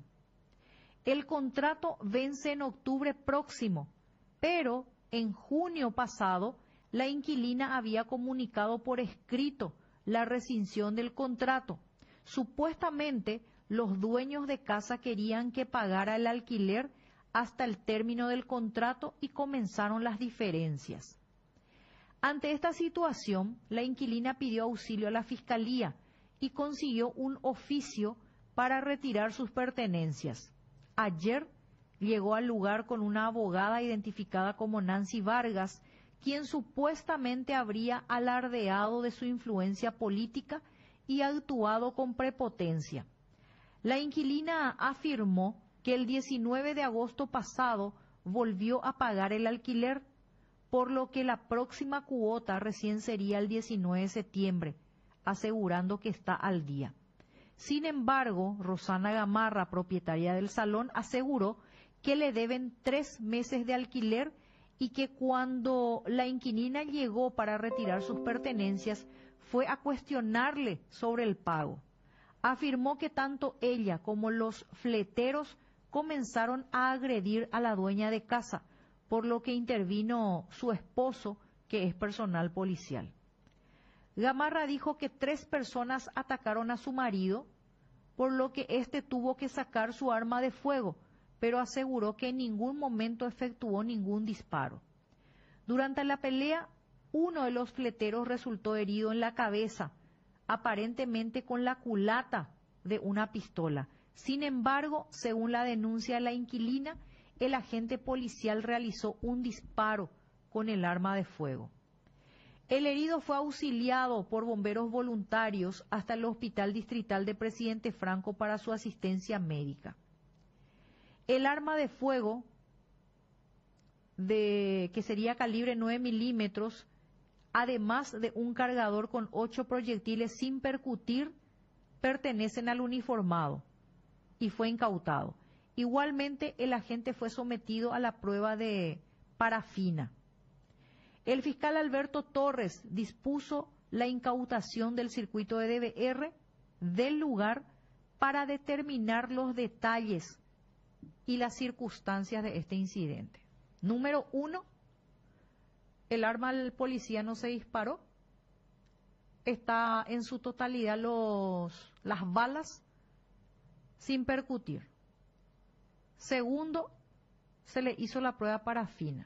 El contrato vence en octubre próximo, pero en junio pasado la inquilina había comunicado por escrito la rescisión del contrato. Supuestamente los dueños de casa querían que pagara el alquiler hasta el término del contrato y comenzaron las diferencias. Ante esta situación, la inquilina pidió auxilio a la Fiscalía y consiguió un oficio para retirar sus pertenencias. Ayer llegó al lugar con una abogada identificada como Nancy Vargas, quien supuestamente habría alardeado de su influencia política y actuado con prepotencia. La inquilina afirmó que el diecinueve de agosto pasado volvió a pagar el alquiler, por lo que la próxima cuota recién sería el diecinueve de septiembre, asegurando que está al día. Sin embargo, Rosana Gamarra, propietaria del salón, aseguró que le deben tres meses de alquiler y que cuando la inquilina llegó para retirar sus pertenencias fue a cuestionarle sobre el pago. Afirmó que tanto ella como los fleteros comenzaron a agredir a la dueña de casa, por lo que intervino su esposo, que es personal policial. Gamarra dijo que tres personas atacaron a su marido, por lo que éste tuvo que sacar su arma de fuego, pero aseguró que en ningún momento efectuó ningún disparo. Durante la pelea, uno de los fleteros resultó herido en la cabeza, aparentemente con la culata de una pistola. Sin embargo, según la denuncia de la inquilina, el agente policial realizó un disparo con el arma de fuego. El herido fue auxiliado por bomberos voluntarios hasta el Hospital Distrital de Presidente Franco para su asistencia médica. El arma de fuego, de, que sería calibre nueve milímetros, además de un cargador con ocho proyectiles sin percutir, pertenecen al uniformado y fue incautado. Igualmente, el agente fue sometido a la prueba de parafina. El fiscal Alberto Torres dispuso la incautación del circuito de D V R del lugar para determinar los detalles y las circunstancias de este incidente. Número uno, el arma del policía no se disparó. Está en su totalidad los, las balas sin percutir. Segundo, se le hizo la prueba parafina.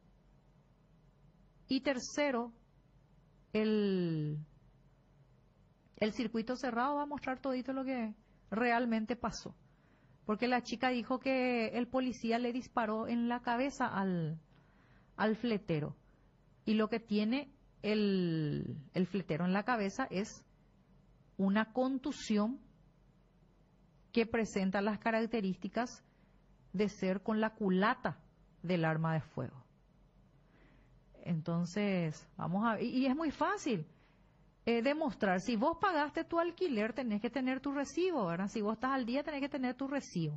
Y tercero, el, el circuito cerrado va a mostrar todito lo que realmente pasó. Porque la chica dijo que el policía le disparó en la cabeza al, al fletero. Y lo que tiene el, el fletero en la cabeza es una contusión que presenta las características de ser con la culata del arma de fuego. Entonces, vamos a ver, y, y es muy fácil eh, demostrar. Si vos pagaste tu alquiler, tenés que tener tu recibo, ¿verdad? Si vos estás al día, tenés que tener tu recibo.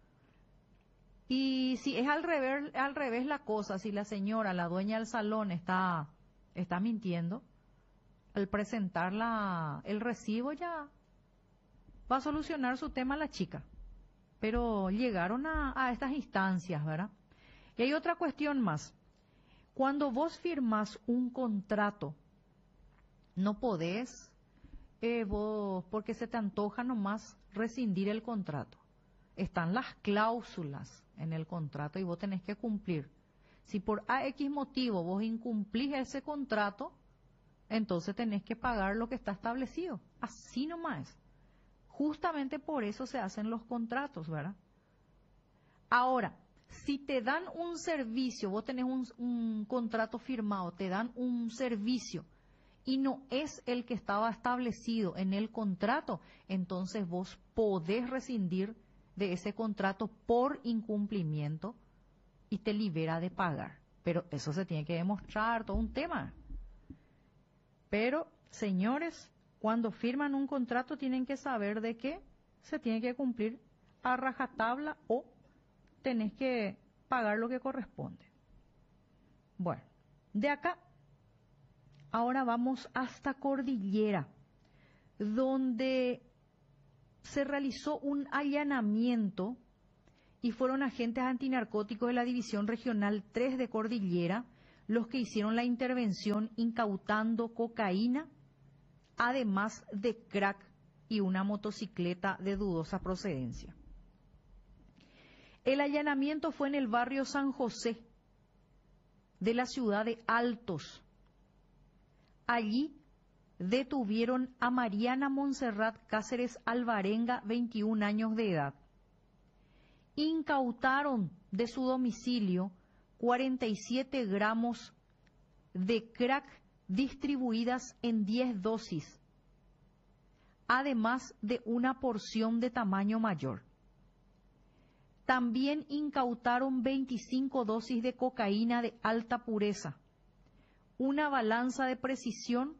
Y si es al revés, al revés la cosa, si la señora, la dueña del salón, está, está mintiendo, al presentar la, el recibo ya va a solucionar su tema la chica. Pero llegaron a, a estas instancias, ¿verdad? Y hay otra cuestión más. Cuando vos firmás un contrato, no podés, eh, vos, porque se te antoja nomás rescindir el contrato. Están las cláusulas en el contrato y vos tenés que cumplir. Si por A X motivo vos incumplís ese contrato, entonces tenés que pagar lo que está establecido. Así nomás. Justamente por eso se hacen los contratos, ¿verdad? Ahora, si te dan un servicio, vos tenés un, un contrato firmado, te dan un servicio y no es el que estaba establecido en el contrato, entonces vos podés rescindir de ese contrato por incumplimiento y te libera de pagar. Pero eso se tiene que demostrar, todo un tema. Pero, señores, cuando firman un contrato tienen que saber de que se tiene que cumplir a rajatabla o tenés que pagar lo que corresponde. Bueno, de acá, ahora vamos hasta Cordillera, donde se realizó un allanamiento y fueron agentes antinarcóticos de la División Regional tres de Cordillera los que hicieron la intervención incautando cocaína, además de crack y una motocicleta de dudosa procedencia. El allanamiento fue en el barrio San José de la ciudad de Altos. Allí detuvieron a Mariana Montserrat Cáceres Alvarenga, veintiún años de edad. Incautaron de su domicilio cuarenta y siete gramos de crack distribuidas en diez dosis, además de una porción de tamaño mayor. También incautaron veinticinco dosis de cocaína de alta pureza, una balanza de precisión,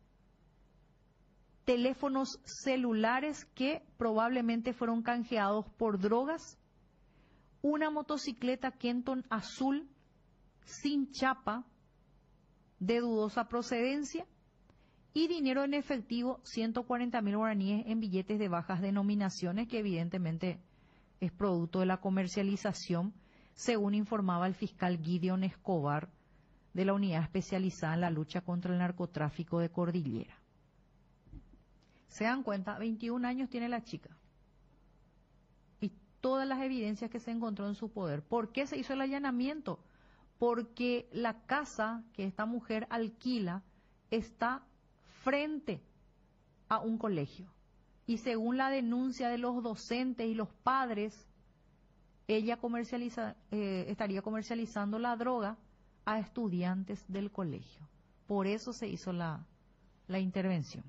teléfonos celulares que probablemente fueron canjeados por drogas, una motocicleta Kenton azul sin chapa de dudosa procedencia y dinero en efectivo, ciento cuarenta mil guaraníes en billetes de bajas denominaciones, que evidentemente es producto de la comercialización, según informaba el fiscal Gideon Escobar de la Unidad Especializada en la Lucha contra el Narcotráfico de Cordillera. Se dan cuenta, veintiún años tiene la chica y todas las evidencias que se encontró en su poder. ¿Por qué se hizo el allanamiento? Porque la casa que esta mujer alquila está frente a un colegio. Y según la denuncia de los docentes y los padres, ella comercializa, eh, estaría comercializando la droga a estudiantes del colegio. Por eso se hizo la, la intervención.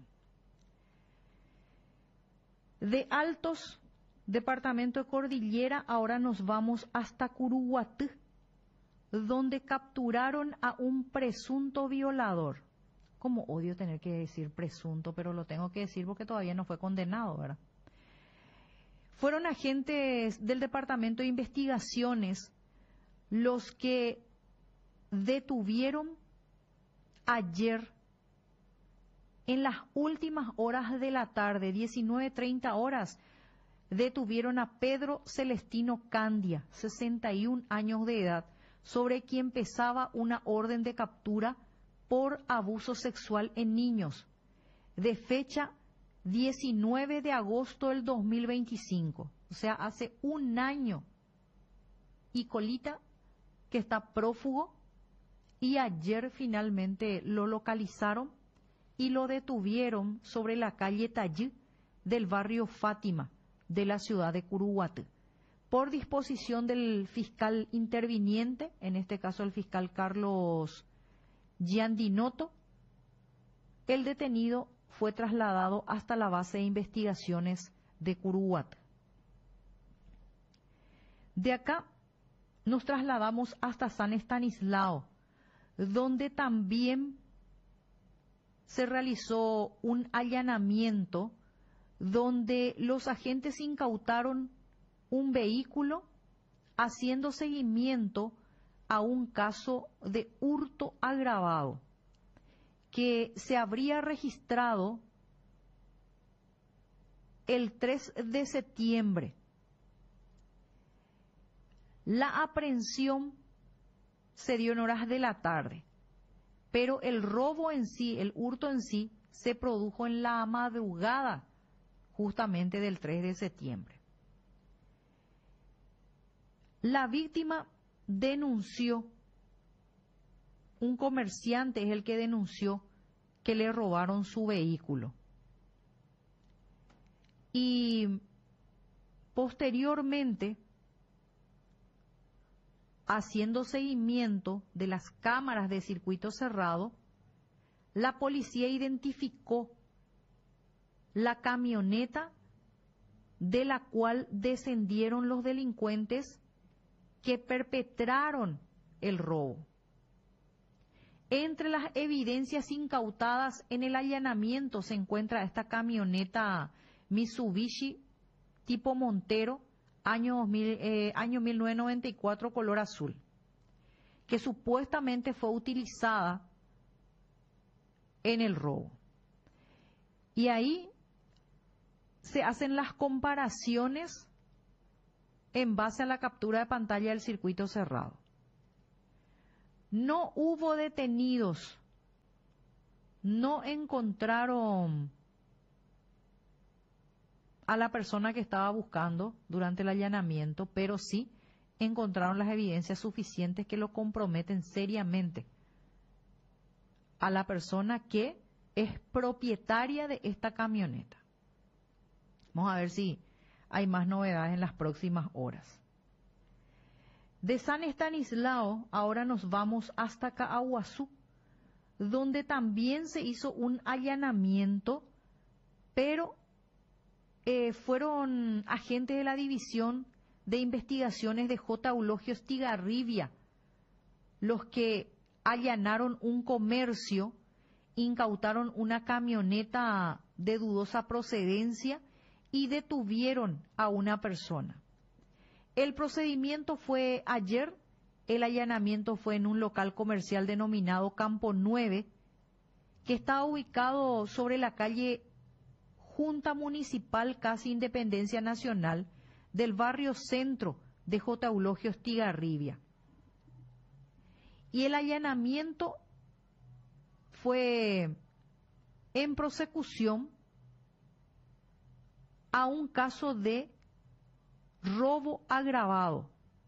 De Altos, departamento de Cordillera, ahora nos vamos hasta Curuguatí, donde capturaron a un presunto violador. Como odio tener que decir presunto, pero lo tengo que decir porque todavía no fue condenado, ¿verdad? Fueron agentes del Departamento de Investigaciones los que detuvieron ayer en las últimas horas de la tarde, diecinueve treinta horas, detuvieron a Pedro Celestino Candia, sesenta y un años de edad, sobre quien pesaba una orden de captura por abuso sexual en niños, de fecha diecinueve de agosto del dos mil veinticinco, o sea, hace un año, y colita que está prófugo, y ayer finalmente lo localizaron y lo detuvieron sobre la calle Tallí del barrio Fátima de la ciudad de Curuguatí. Por disposición del fiscal interviniente, en este caso el fiscal Carlos Giandinoto, el detenido fue trasladado hasta la base de investigaciones de Curuguatí. De acá nos trasladamos hasta San Estanislao, donde también se realizó un allanamiento donde los agentes incautaron un vehículo haciendo seguimiento a un caso de hurto agravado que se habría registrado el tres de septiembre. La aprehensión se dio en horas de la tarde, pero el robo en sí, el hurto en sí, se produjo en la madrugada justamente del tres de septiembre. La víctima denunció, un comerciante es el que denunció que le robaron su vehículo. Y posteriormente, haciendo seguimiento de las cámaras de circuito cerrado, la policía identificó la camioneta de la cual descendieron los delincuentes que perpetraron el robo. Entre las evidencias incautadas en el allanamiento se encuentra esta camioneta Mitsubishi tipo Montero, año, dos mil, eh, año mil novecientos noventa y cuatro, color azul, que supuestamente fue utilizada en el robo. Y ahí se hacen las comparaciones en base a la captura de pantalla del circuito cerrado. No hubo detenidos, no encontraron a la persona que estaba buscando durante el allanamiento, pero sí encontraron las evidencias suficientes que lo comprometen seriamente a la persona que es propietaria de esta camioneta. Vamos a ver si hay más novedades en las próximas horas. De San Estanislao ahora nos vamos hasta Caaguazú, donde también se hizo un allanamiento, pero eh, fueron agentes de la División de Investigaciones de J. Eulogio Estigarribia los que allanaron un comercio, incautaron una camioneta de dudosa procedencia y detuvieron a una persona. El procedimiento fue ayer, el allanamiento fue en un local comercial denominado Campo nueve, que está ubicado sobre la calle Junta Municipal, casi Independencia Nacional, del barrio centro de J. Eulogio Estigarribia. Y el allanamiento fue en prosecución a un caso de robo agravado.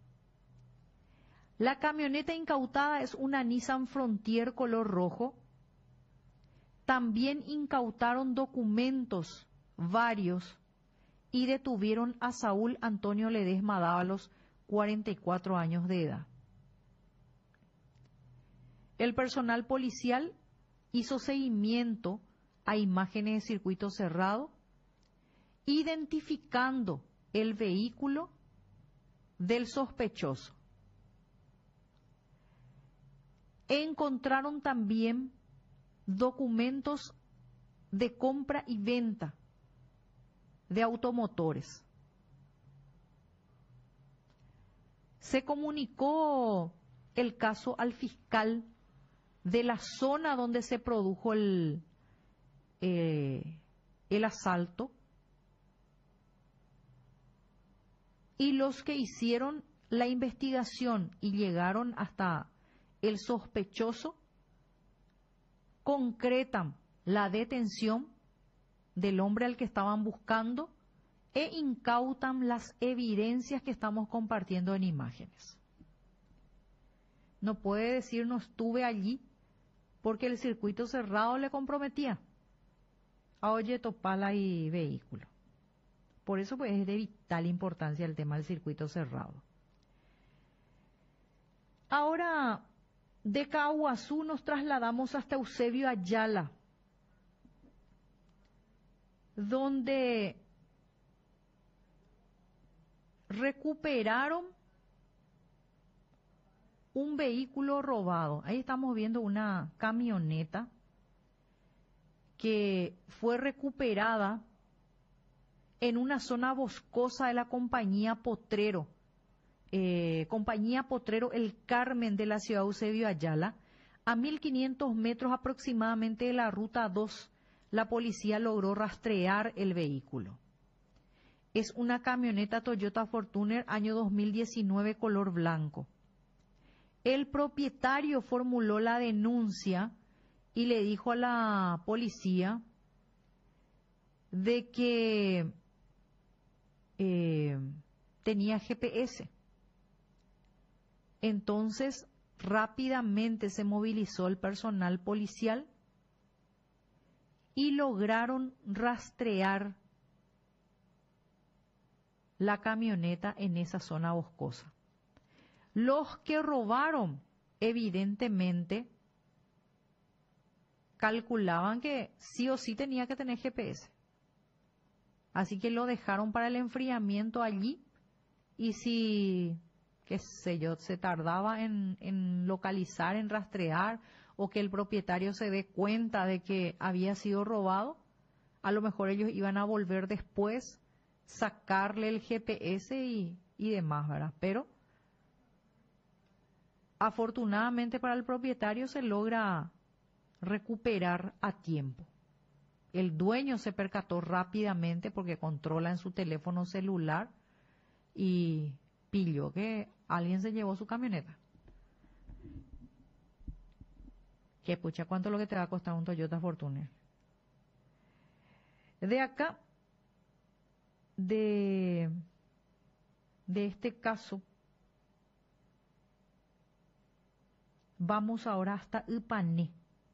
La camioneta incautada es una Nissan Frontier color rojo. También incautaron documentos varios y detuvieron a Saúl Antonio Ledesma Dávalos, cuarenta y cuatro años de edad. El personal policial hizo seguimiento a imágenes de circuito cerrado, identificando el vehículo del sospechoso. Encontraron también documentos de compra y venta de automotores. Se comunicó el caso al fiscal de la zona donde se produjo el, eh, el asalto, y los que hicieron la investigación y llegaron hasta el sospechoso concretan la detención del hombre al que estaban buscando e incautan las evidencias que estamos compartiendo en imágenes. No puede decir no estuve allí porque el circuito cerrado le comprometía a Oye Topala y vehículo. Por eso pues es de vital importancia el tema del circuito cerrado. Ahora, de Caaguazú nos trasladamos hasta Eusebio Ayala, donde recuperaron un vehículo robado. Ahí estamos viendo una camioneta que fue recuperada en una zona boscosa de la compañía Potrero, eh, compañía Potrero El Carmen de la ciudad de Eusebio Ayala, a mil quinientos metros aproximadamente de la ruta dos. La policía logró rastrear el vehículo. Es una camioneta Toyota Fortuner año dos mil diecinueve color blanco. El propietario formuló la denuncia y le dijo a la policía de que eh, tenía G P S. Entonces, rápidamente se movilizó el personal policial y lograron rastrear la camioneta en esa zona boscosa. Los que robaron, evidentemente, calculaban que sí o sí tenía que tener G P S. Así que lo dejaron para el enfriamiento allí, y si, qué sé yo, se tardaba en, en localizar, en rastrear, o que el propietario se dé cuenta de que había sido robado, a lo mejor ellos iban a volver después, sacarle el G P S y, y demás, ¿verdad? Pero Afortunadamente para el propietario se logra recuperar a tiempo. El dueño se percató rápidamente porque controla en su teléfono celular y pilló que alguien se llevó su camioneta. Que pucha, ¿cuánto es lo que te va a costar un Toyota Fortuner? De acá, de, de este caso, vamos ahora hasta Ipané,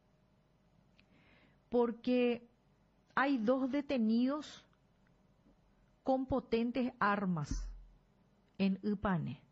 porque hay dos detenidos con potentes armas en Ipané.